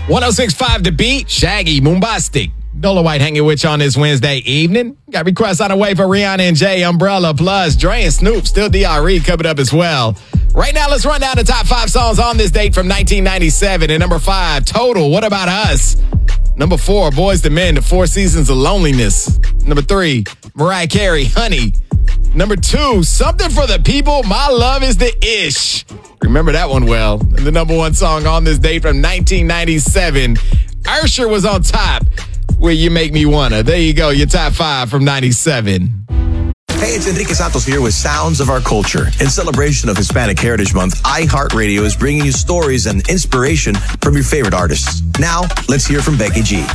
106.5 The Beat, Shaggy, Moombastic. Dola White hanging with you on this Wednesday evening. Got requests on the way for Rihanna and Jay, Umbrella, plus Dre and Snoop, still D.R.E. coming up as well. Right now, let's run down the top 5 songs on this date from 1997. And number 5, Total, What About Us? Number 4, Boyz II Men, The 4 Seasons of Loneliness. Number 3, Mariah Carey, Honey. Number 2, Something for the People, My Love is the Ish. Remember that one well. And the number 1 song on this date from 1997, Usher was on top with You Make Me Wanna. There you go, your top 5 from 97. Hey, it's Enrique Santos here with Sounds of Our Culture. In celebration of Hispanic Heritage Month, iHeartRadio is bringing you stories and inspiration from your favorite artists. Now, let's hear from Becky G.